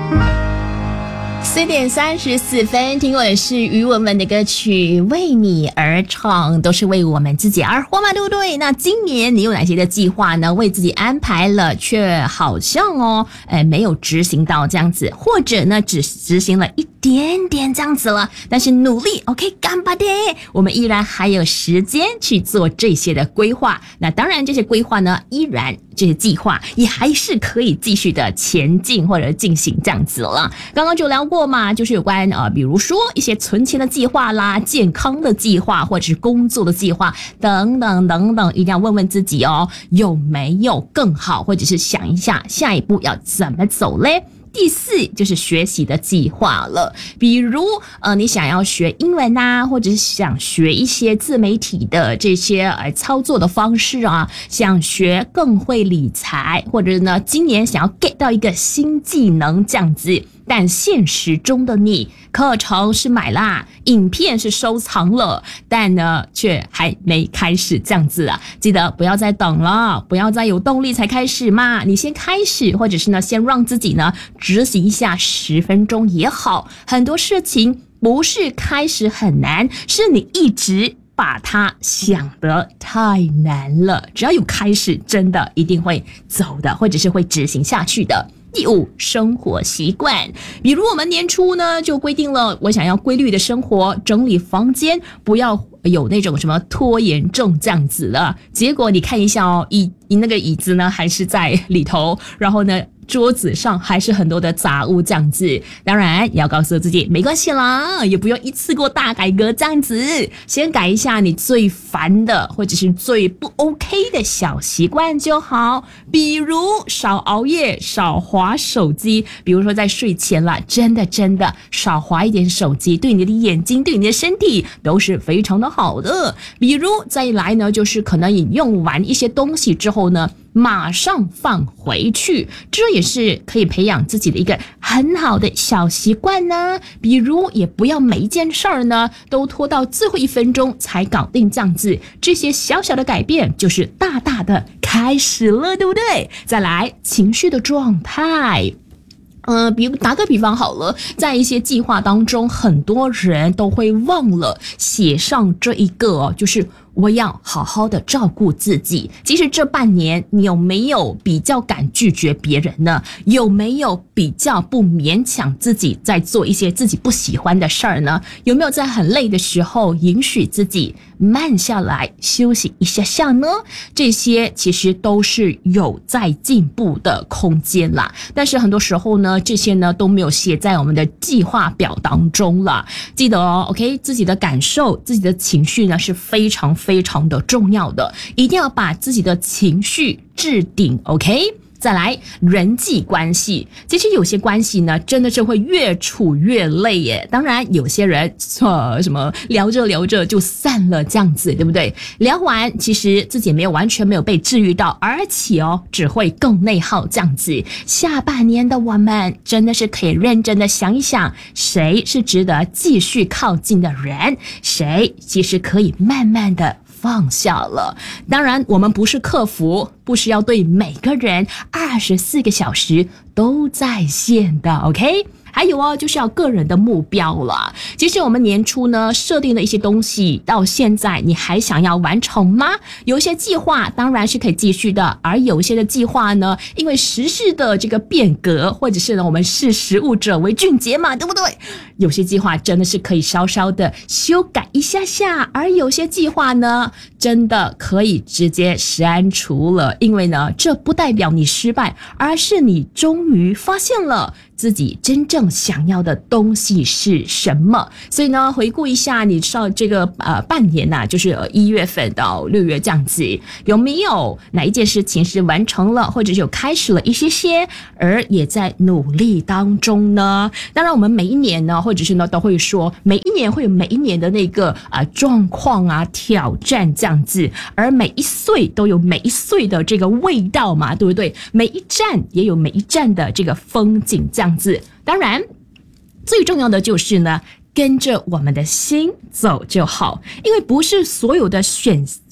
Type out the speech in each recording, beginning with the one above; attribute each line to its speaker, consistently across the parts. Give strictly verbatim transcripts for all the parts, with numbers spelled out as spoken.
Speaker 1: 四点三十四分，听过的是于文文的歌曲《为你而唱》，都是为我们自己而活嘛，对不对？那今年你有哪些的计划呢？为自己安排了，却好像哦，哎，没有执行到这样子，或者呢，只执行了一点点这样子了，但是努力 ，OK， 干巴的，我们依然还有时间去做这些的规划。那当然，这些规划呢，依然这些计划也还是可以继续的前进或者进行这样子了。刚刚就聊过嘛，就是有关呃，比如说一些存钱的计划啦、健康的计划，或者是工作的计划等等等等，一定要问问自己哦，有没有更好，或者是想一下下一步要怎么走嘞。第四就是学习的计划了，比如呃，你想要学英文啊，或者是想学一些自媒体的这些呃操作的方式啊，想学更会理财，或者呢，今年想要 get 到一个新技能这样子。但现实中的你，课程是买啦，影片是收藏了，但呢，却还没开始这样子啊！记得不要再等了，不要再有动力才开始嘛，你先开始，或者是呢，先让自己呢执行一下十分钟也好。很多事情不是开始很难，是你一直把它想得太难了。只要有开始，真的一定会走的，或者是会执行下去的。第五，生活习惯，比如我们年初呢就规定了，我想要规律的生活，整理房间，不要有那种什么拖延症这样子了。结果你看一下哦，椅那个椅子呢还是在里头，然后呢桌子上还是很多的杂物这样子。当然也要告诉自己没关系啦，也不用一次过大改革这样子，先改一下你最烦的或者是最不 OK 的小习惯就好，比如少熬夜，少滑手机，比如说在睡前啦，真的真的少滑一点手机，对你的眼睛对你的身体都是非常的好的。比如再来呢，就是可能你用完一些东西之后呢，马上放回去，这也是可以培养自己的一个很好的小习惯呢。比如也不要每一件事儿呢都拖到最后一分钟才搞定这样子，这些小小的改变就是大大的开始了，对不对？再来，情绪的状态。呃，比如打个比方好了，在一些计划当中，很多人都会忘了写上这一个哦，就是我要好好的照顾自己。其实这半年你有没有比较敢拒绝别人呢？有没有比较不勉强自己在做一些自己不喜欢的事儿呢？有没有在很累的时候允许自己慢下来休息一下下呢？这些其实都是有在进步的空间啦。但是很多时候呢，这些呢都没有写在我们的计划表当中了。记得哦 ，OK， 自己的感受、自己的情绪呢是非常非常的重要的，一定要把自己的情绪置顶 ，OK。再来，人际关系，其实有些关系呢，真的是会越处越累耶。当然，有些人呃什么聊着聊着就散了，这样子，对不对？聊完，其实自己没有完全没有被治愈到，而且哦，只会更内耗这样子。下半年的我们真的是可以认真的想一想，谁是值得继续靠近的人，谁其实可以慢慢的放下了。当然我们不是客服，不需要对每个人二十四个小时都在线的 OK。 还有哦，就是要个人的目标了。其实我们年初呢设定的一些东西，到现在你还想要完成吗？有一些计划当然是可以继续的，而有一些的计划呢，因为时事的这个变革，或者是呢我们视时务者为俊杰嘛，对不对？有些计划真的是可以稍稍的修改一下下，而有些计划呢真的可以直接删除了，因为呢这不代表你失败，而是你终于发现了自己真正想要的东西是什么。所以呢，回顾一下你上这个呃半年呐、啊，就是一月份到六月这样子，有没有哪一件事情是完成了，或者是有开始了一些些，而也在努力当中呢？当然，我们每一年呢，或者是呢，都会说每一年会有每一年的那个啊、呃、状况啊、挑战这样子，而每一岁都有每一岁的这个味道嘛，对不对？每一站也有每一站的这个风景这样。当然最重要的就是呢，跟着我们的心走就好，因为不是所有的选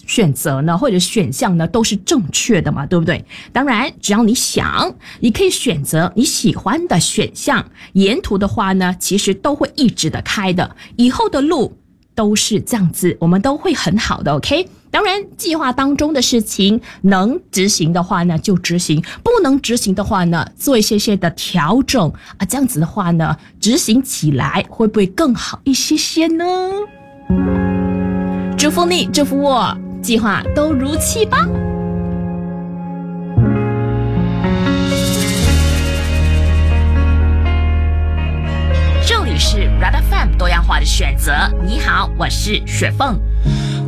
Speaker 2: 选择呢，或者选项呢，都是正确的嘛，对不对？当然，只要你想，你可以选择你喜欢的选项。沿途的话呢，其实都会一直的开的，以后的路都是这样子，我们都会很好的 ，OK？ 当然，计划当中的事情能执行的话呢，就执行；不能执行的话呢，做一些些的调整啊，这样子的话呢，执行起来会不会更好一些些呢？祝福你，祝福我，计划都如期吧。
Speaker 1: 这里是 Red F M 多样化的选择。你好，我是雪凤。